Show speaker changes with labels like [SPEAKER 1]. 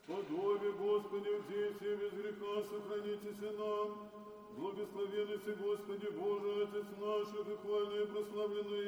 [SPEAKER 1] Подобие, Господи, в все без греха сохранитесь нам. Благословенный си, Господи Боже, Отец наших, и хвальное и прославленное